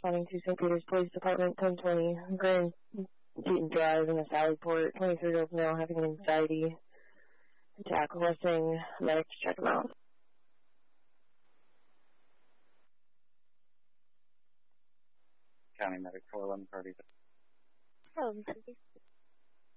responding to St. Peter's Police Department, 1020 Grand Teton Drive in the Sallyport. 23-year-old male having anxiety attack, requesting medics check him out. County Medic 411 party. 411 party.